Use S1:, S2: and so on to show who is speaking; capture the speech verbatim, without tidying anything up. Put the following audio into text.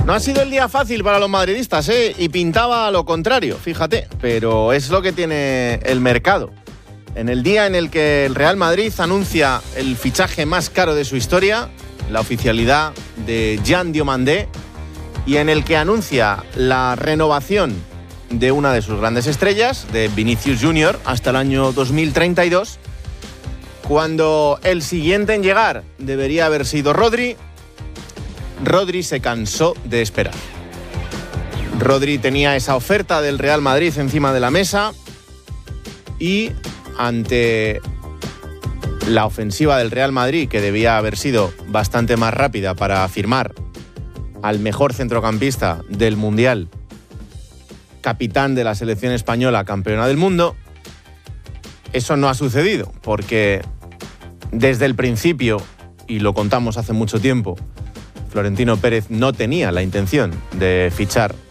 S1: No ha sido el día fácil para los madridistas, ¿eh? Y pintaba a lo contrario, fíjate. Pero es lo que tiene el mercado. En el día en el que el Real Madrid anuncia el fichaje más caro de su historia, la oficialidad de Jean Diomandé, y en el que anuncia la renovación de una de sus grandes estrellas, de Vinicius junior, hasta el año dos mil treinta y dos, cuando el siguiente en llegar debería haber sido Rodri, Rodri se cansó de esperar. Rodri tenía esa oferta del Real Madrid encima de la mesa y ante la ofensiva del Real Madrid, que debía haber sido bastante más rápida para firmar al mejor centrocampista del Mundial, capitán de la selección española, campeona del mundo, eso no ha sucedido, porque desde el principio, y lo contamos hace mucho tiempo, Florentino Pérez no tenía la intención de fichar